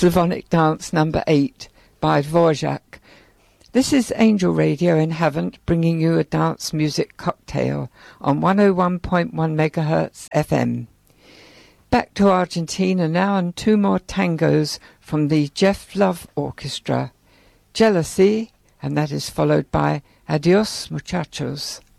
Slavonic Dance number 8 by Dvorak. This is Angel Radio in Havant, bringing you a dance music cocktail on 101.1 MHz FM. Back to Argentina now, and two more tangos from the Jeff Love Orchestra. Jealousy, and that is followed by Adios Muchachos.